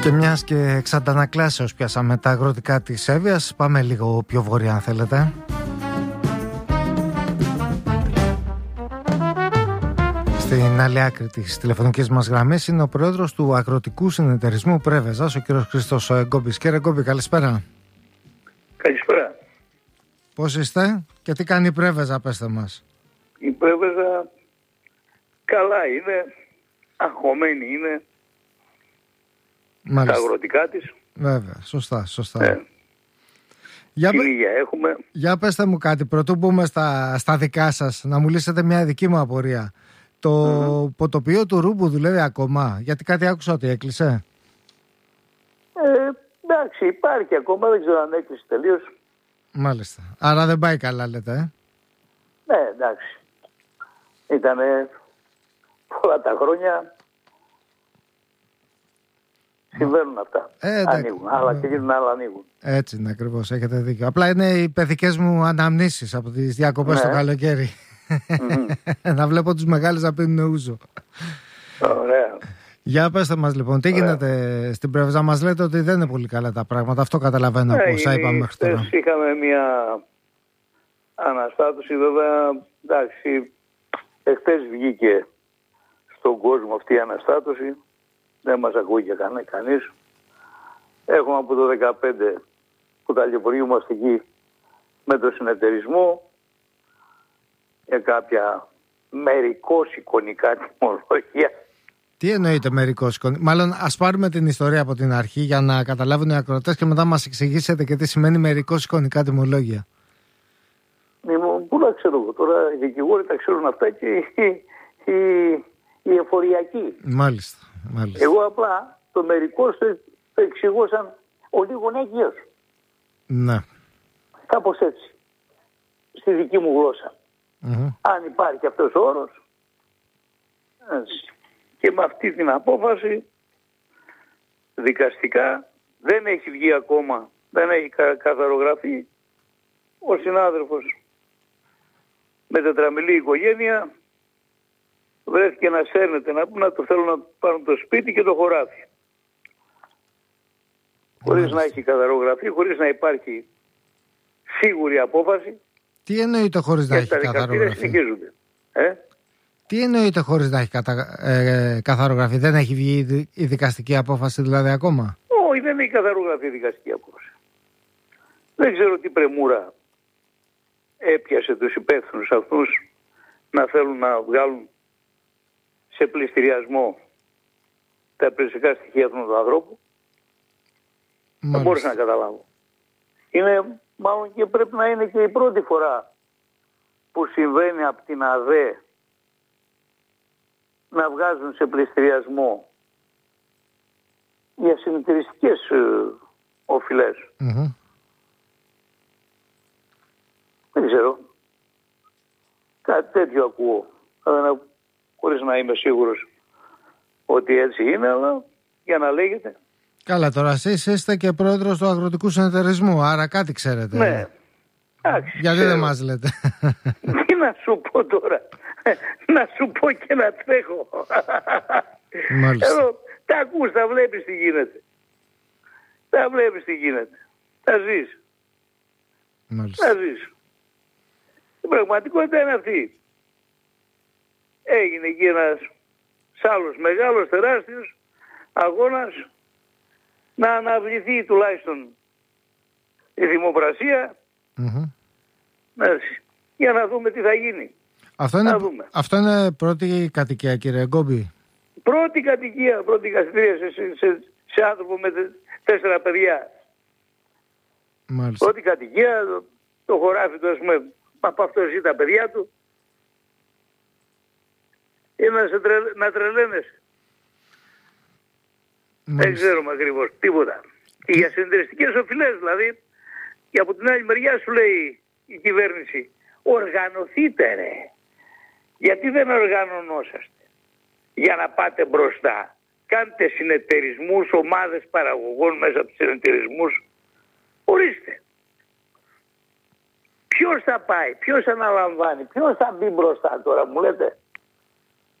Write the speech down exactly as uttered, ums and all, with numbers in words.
Και μιας και εξ αντανακλάσεως πιάσαμε τα αγροτικά της Εύβοιας, πάμε λίγο πιο βορειά αν θέλετε. Στην άλλη άκρη της τηλεφωνικής μας γραμμής είναι ο πρόεδρος του Αγροτικού Συνεταιρισμού Πρέβεζας, ο κύριος Χρήστος Γκόμπης. Κύριε Γκόμπη, καλησπέρα. Καλησπέρα. Πώς είστε και τι κάνει η Πρέβεζα, πέστε μας. Η Πρέβεζα καλά είναι, αγχωμένη είναι. Μάλιστα. Τα αγροτικά της. Βέβαια, σωστά, σωστά. Ε. Για, Την υγεία έχουμε. Για πέστε μου κάτι, πρωτού μπούμε στα, στα δικά σας, να μου λύσετε μια δική μου απορία. Το mm-hmm. ποτοπίο του Ρούμπου δουλεύει ακόμα, γιατί κάτι άκουσα ότι έκλεισε. Ε, εντάξει, υπάρχει ακόμα, δεν ξέρω αν έκλεισε τελείως. Μάλιστα. Άρα δεν πάει καλά, λέτε, ε? Ναι, εντάξει. Ήτανε πολλά τα χρόνια. Συμβαίνουν αυτά. Ε, ανοίγουν. Άλλα κλείνουν, άλλα ανοίγουν. Έτσι είναι ακριβώς, έχετε δίκιο. Απλά είναι οι παιδικές μου αναμνήσεις από τις διακοπές ναι. το καλοκαίρι. Mm-hmm. Να βλέπω τους μεγάλους να πίνουν ούζο. Ωραία. Για πέστε μας λοιπόν, τι Ωραία. γίνεται στην Πρέβεζα? Μας λέτε ότι δεν είναι πολύ καλά τα πράγματα. Αυτό καταλαβαίνω από όσα είπαμε μέχρι τώρα. Είχαμε μια αναστάτωση, βέβαια. Εντάξει, εχθές βγήκε στον κόσμο αυτή η αναστάτωση. Δεν μας ακούγε κανέ, κανείς. Έχουμε από το δεκαπέντε που ταλαιπωρούμαστε εκεί με το συνεταιρισμό για κάποια μερικώς εικονικά τιμολόγια. Τι εννοείται μερικώς εικονικά? Μάλλον ας πάρουμε την ιστορία από την αρχή για να καταλάβουν οι ακροατές και μετά μας εξηγήσετε και τι σημαίνει μερικώς εικονικά τιμολόγια. Πού να ξέρω εγώ τώρα, οι δικηγόροι τα ξέρουν αυτά και οι, οι, οι εφοριακοί. Μάλιστα. Μάλιστα. Εγώ απλά το μερικώς το, το εξηγώ σαν ο λίγον έγκυος. Ναι. Κάπως έτσι. Στη δική μου γλώσσα. Mm-hmm. Αν υπάρχει αυτός ο όρος. Έτσι. Και με αυτή την απόφαση δικαστικά δεν έχει βγει ακόμα, δεν έχει κα, καθαρογραφεί ο συνάδελφος με τετραμιλή οικογένεια. Βρέθηκε να σέρνεται, να πούμε, να το θέλουν να πάρουν το σπίτι και το χωράφι. Χωρίς να έχει καθαρογραφεί, χωρίς να υπάρχει σίγουρη απόφαση. Τι εννοείται χωρίς να έχει καθαρογραφεί? Συνεχίζονται. Ε? Τι εννοείται χωρίς να έχει κατα... ε, καθαρογραφεί? Δεν έχει βγει η δικαστική απόφαση δηλαδή ακόμα? Όχι, δεν έχει καθαρογραφεί η δικαστική απόφαση. Δεν ξέρω τι πρεμούρα έπιασε τους υπεύθυνους αυτούς να θέλουν να βγάλουν σε πληστηριασμό τα υπηρεσιακά στοιχεία του ανθρώπου. Δεν μπορούσα να καταλάβω. Είναι μάλλον και πρέπει να είναι και η πρώτη φορά που συμβαίνει από την ΑΔΕ να βγάζουν σε πληστηριασμό για συνεταιριστικές ε, οφειλές. Mm-hmm. Δεν ξέρω. Κάτι τέτοιο ακούω. Χωρίς να είμαι σίγουρος ότι έτσι είναι, αλλά για να λέγεται. Καλά, τώρα εσείς είστε και πρόεδρος του Αγροτικού Συνεταιρισμού, άρα κάτι ξέρετε. Ναι. Άξι, γιατί ξέρω. Δεν μας λέτε? Τι να σου πω τώρα? Να σου πω και να τρέχω. Μάλιστα. Εδώ τα ακούς, τα βλέπεις τι γίνεται. Τα βλέπεις τι γίνεται. Τα ζεις. Μάλιστα. Τα ζεις. Η πραγματικότητα είναι αυτή. Έγινε εκεί ένας άλλος μεγάλος, τεράστιος αγώνας να αναβληθεί τουλάχιστον η δημοπρασία. Mm-hmm. Έτσι, για να δούμε τι θα γίνει. Αυτό είναι, αυτό είναι πρώτη κατοικία, κύριε Γκόμπη? Πρώτη κατοικία, πρώτη κατοικία σε, σε, σε, σε άνθρωπο με τέσσερα παιδιά. Μάλιστα. Πρώτη κατοικία, το, το χωράφι του, ας πούμε, από αυτό ζει τα παιδιά του. Είναι να, τρε, να τρελαίνεσαι. Δεν ξέρουμε ακριβώς τίποτα. Και για συνεταιριστικές οφειλές δηλαδή, και από την άλλη μεριά σου λέει η κυβέρνηση, οργανωθείτε ρε. Γιατί δεν οργανωνόσαστε για να πάτε μπροστά? Κάντε συνεταιρισμούς, ομάδες παραγωγών μέσα από τους συνεταιρισμούς. Ορίστε. Ποιος θα πάει, ποιος αναλαμβάνει, ποιος θα μπει μπροστά τώρα, μου λέτε?